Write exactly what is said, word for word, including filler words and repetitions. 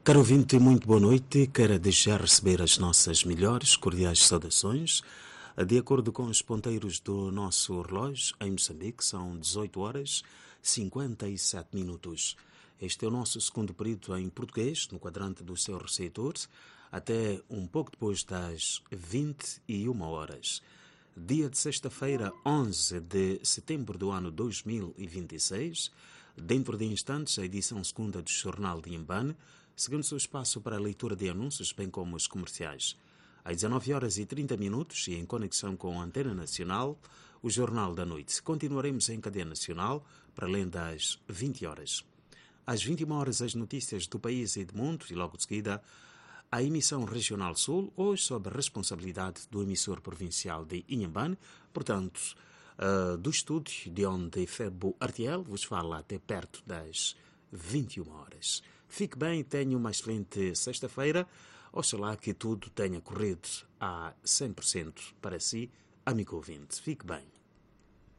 Caro ouvinte, muito boa noite. Quero deixar receber as nossas melhores, cordiais saudações. De acordo com os ponteiros do nosso relógio, em Moçambique, são dezoito horas e cinquenta e sete minutos. Este é o nosso segundo período em português, no quadrante do seu receptor, até um pouco depois das vinte e uma horas. Dia de sexta-feira, onze de setembro do ano dois mil e vinte e seis. Dentro de instantes, a edição segunda do Jornal de Inhambane, seguindo seu espaço para a leitura de anúncios, bem como os comerciais. Às dezenove horas e trinta minutos e em conexão com a Antena Nacional, o Jornal da Noite. Continuaremos em cadeia nacional para além das vinte horas. Às vinte e uma horas, as notícias do país e do mundo e logo de seguida a emissão Regional Sul, hoje sob a responsabilidade do emissor provincial de Inhambane, portanto, uh, do estúdio de onde Febo Artiel vos fala até perto das vinte e uma horas. Fique bem e tenha uma excelente sexta-feira. Oxalá que tudo tenha corrido a cem por cento para si, amigo ouvinte. Fique bem.